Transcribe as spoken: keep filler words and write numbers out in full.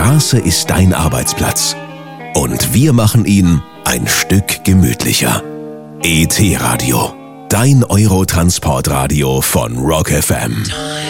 Straße ist dein Arbeitsplatz. Und wir machen ihn ein Stück gemütlicher. E T Radio, dein Eurotransportradio von Rock F M.